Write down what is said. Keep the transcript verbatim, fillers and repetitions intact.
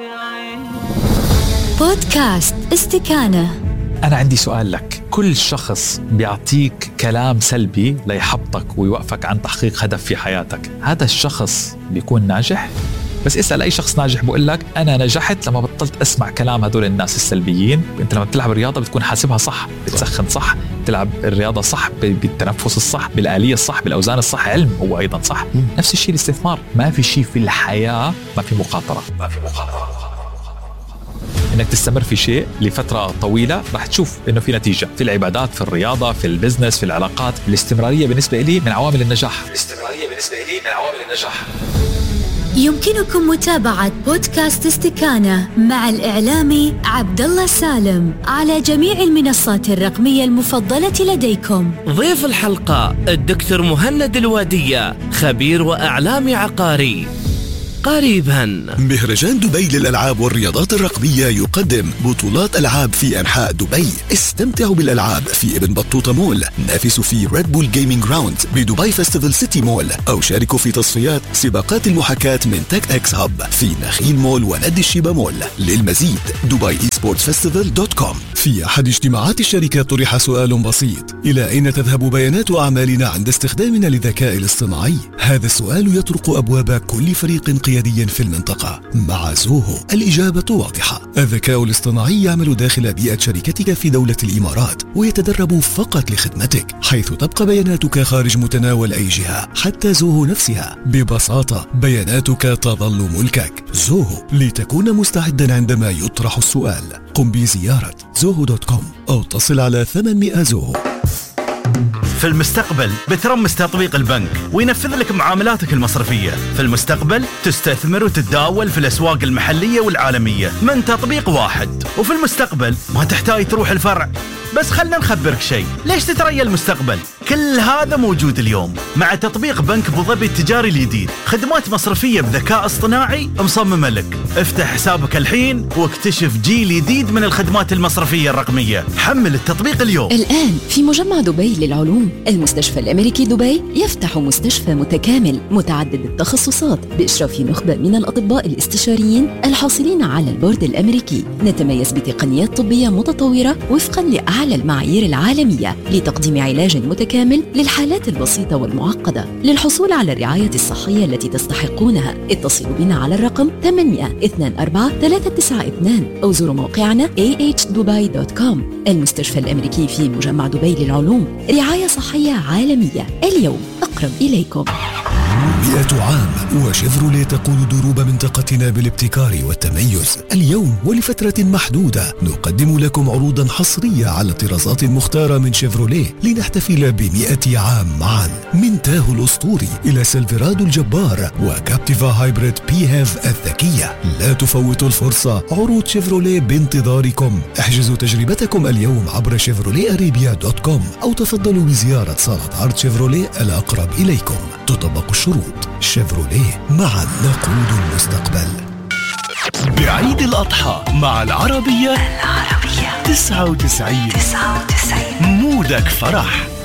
بودكاست استكانة. أنا عندي سؤال لك. كل شخص بيعطيك كلام سلبي ليحبطك ويوقفك عن تحقيق هدف في حياتك، هذا الشخص بيكون ناجح؟ بس اسأل أي شخص ناجح بقول لك أنا نجحت لما بطلت أسمع كلام هدول الناس السلبيين. أنت لما بتلعب الرياضة بتكون حاسبها صح، بتسخن صح، بتلعب الرياضة صح، بالتنفس الصح، بالآلية الصح، بالأوزان الصح، علم هو أيضا صح. م. نفس الشيء الاستثمار، ما في شيء في الحياة ما في مخاطرة. ما في مخاطرة. إنك تستمر في شيء لفترة طويلة راح تشوف إنه في نتيجة في العبادات، في الرياضة، في البزنس، في العلاقات. الاستمرارية بالنسبة لي من عوامل النجاح. الاستمرارية بالنسبة لي من عوامل النجاح. يمكنكم متابعة بودكاست استكانة مع الإعلامي عبد الله سالم على جميع المنصات الرقمية المفضلة لديكم. ضيف الحلقة الدكتور مهند الوادية، خبير وإعلامي عقاري. قريبا مهرجان دبي للألعاب والرياضات الرقمية يقدم بطولات ألعاب في أنحاء دبي. استمتعوا بالألعاب في ابن بطوطة مول، نافسوا في ريد بول جيمينج جراوند بدبي فيستيفال سيتي مول، أو شاركوا في تصفيات سباقات المحاكاة من تك اكس هاب في نخيل مول ونادي الشيبا مول. للمزيد دبي اي سبورتس فيستيفال دوت كوم. في أحد اجتماعات الشركة طرح سؤال بسيط: إلى أين تذهب بيانات أعمالنا عند استخدامنا للذكاء الاصطناعي؟ هذا السؤال يطرق أبواب كل فريق قيادي في المنطقة. مع زوهو الإجابة واضحة. الذكاء الاصطناعي يعمل داخل بيئة شركتك في دولة الإمارات ويتدرب فقط لخدمتك، حيث تبقى بياناتك خارج متناول أي جهة، حتى زوهو نفسها. ببساطة بياناتك تظل ملكك. زوهو، لتكون مستعدا عندما يطرح السؤال. قم بزيارة زوهو دوت كوم أو اتصل على ثمانمائة زوهو. في المستقبل بترمس تطبيق البنك وينفذ لك معاملاتك المصرفية. في المستقبل تستثمر وتتداول في الأسواق المحلية والعالمية من تطبيق واحد. وفي المستقبل ما تحتاج تروح الفرع. بس خلنا نخبرك شيء، ليش تتريا المستقبل؟ كل هذا موجود اليوم مع تطبيق بنك أبو ظبي التجاري الجديد. خدمات مصرفية بذكاء اصطناعي مصممة لك. افتح حسابك الحين واكتشف جيل جديد من الخدمات المصرفية الرقمية. حمل التطبيق اليوم. الآن في مجمع دبي للعلوم، المستشفى الأمريكي دبي يفتح مستشفى متكامل متعدد التخصصات بإشراف نخبة من الأطباء الاستشاريين الحاصلين على البورد الأمريكي. نتميز بتقنيات طبية متطورة وفقا لأعلى المعايير العالمية لتقديم علاج متكامل للحالات البسيطة والمعقدة. للحصول على الرعاية الصحية التي تستحقونها اتصلوا بنا على الرقم ثمانية اثنين أربعة ثلاثة تسعة اثنين أو زوروا موقعنا إيه إتش دبي دوت كوم. المستشفى الأمريكي في مجمع دبي للعلوم، رعاية صحية عالمية اليوم أقرب إليكم. مئة عام وشيفروليه تقود دروب منطقتنا بالابتكار والتميز. اليوم ولفترة محدودة نقدم لكم عروضا حصرية على الطرازات المختارة من شيفروليه لنحتفل بمئة عام معا. من تاهو الأسطوري إلى سيلفرادو الجبار وكابتيفا هايبريد بي هاف الذكية. لا تفوتوا الفرصة، عروض شيفروليه بانتظاركم. احجزوا تجربتكم اليوم عبر شيفروليه أريبيا دوت كوم أو تفضلوا بزيارة صالة عرض شيفروليه الأقرب إليكم. تطبق الشروط. شيفروليه، معا نقود المستقبل. بعيد الأضحى مع العربية العربية تسعة وتسعين تسعة وتسعين مودك فرح.